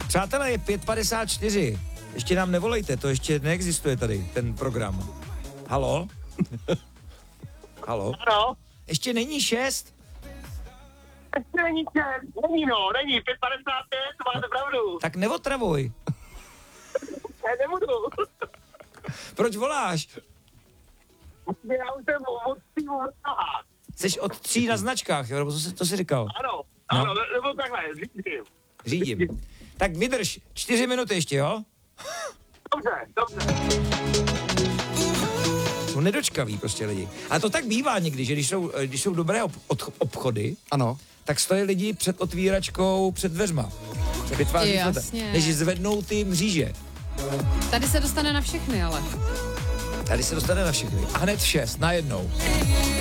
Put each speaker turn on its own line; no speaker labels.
Přátelé, je 5:54. Ještě nám nevolejte, to ještě neexistuje tady, ten program. Halo? Halo?
Ano.
Ještě není 6?
Ještě není, není, 5:55, máte pravdu.
Tak neotravuj.
Já nebudu.
Proč voláš?
Já už jsem od týmu odtahát.
Jsi od 3 na značkách, jo? Nebo to jsi říkal?
Ano, nebo takhle, řídím.
Řídím. Tak vydrž, 4 minuty ještě, jo?
Dobře.
Jsou nedočkaví prostě lidi. A to tak bývá někdy, že když jsou dobré obchody,
Ano.
tak stojí lidi před otvíračkou, před dveřma. Vytváří se
Jasně.
než zvednou ty mříže.
Tady se dostane na všechny, ale.
Tady se dostane na všechny. A hned 6, najednou.